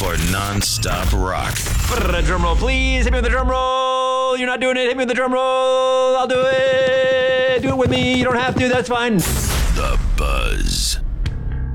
for non-stop rock. Drum roll, please. Hit me with the drum roll. You're not doing it. Hit me with the drum roll. I'll do it. Do it with me. You don't have to. That's fine. The Buzz.